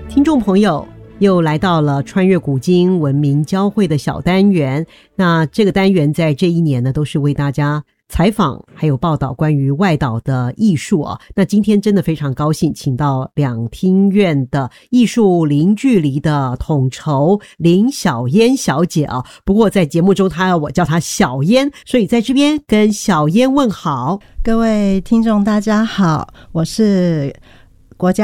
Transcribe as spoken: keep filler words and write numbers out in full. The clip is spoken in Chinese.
听众朋友，又来到了穿越古今文明交汇的小单元。那这个单元在这一年呢，都是为大家采访还有报道关于外岛的艺术啊。那今天真的非常高兴，请到两厅院的艺术零距离的统筹林小嫣小姐啊。不过在节目中她要我叫她小嫣，所以在这边跟小嫣问好。 各位听众大家好，我是国家